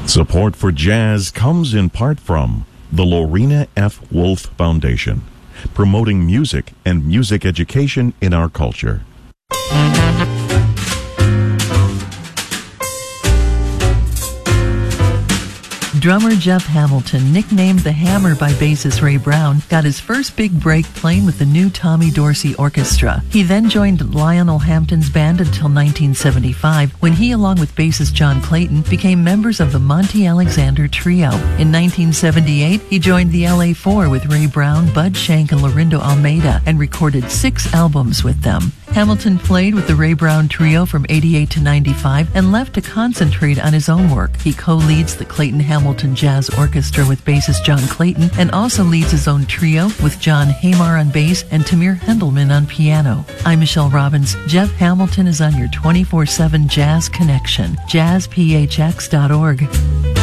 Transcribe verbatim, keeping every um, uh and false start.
Support for jazz comes in part from the Lorena F. Wolf Foundation, promoting music and music education in our culture. Drummer Jeff Hamilton, nicknamed the Hammer by bassist Ray Brown, got his first big break playing with the new Tommy Dorsey Orchestra. He then joined Lionel Hampton's band until nineteen seventy-five, when he, along with bassist John Clayton, became members of the Monty Alexander Trio. In nineteen seventy-eight, he joined the L A Four with Ray Brown, Bud Shank, and Lorindo Almeida, and recorded six albums with them. Hamilton played with the Ray Brown Trio from eighty-eight to ninety-five and left to concentrate on his own work. He co-leads the Clayton Hamilton Jazz Orchestra with bassist John Clayton and also leads his own trio with John Hamar on bass and Tamir Hendelman on piano. I'm Michelle Robbins. Jeff Hamilton is on your twenty-four seven Jazz Connection, jazz p h x dot org.